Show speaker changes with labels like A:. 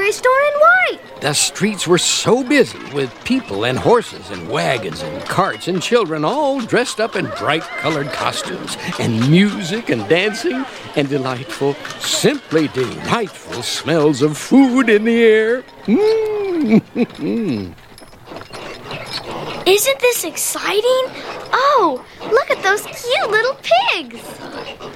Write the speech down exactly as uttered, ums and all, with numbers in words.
A: Toy Store in white.
B: The streets were so busy with people and horses and wagons and carts and children all dressed up in bright-colored costumes and music and dancing and delightful, simply delightful smells of food in the air. Mm.
A: Isn't this exciting? Oh, look at those cute little pigs.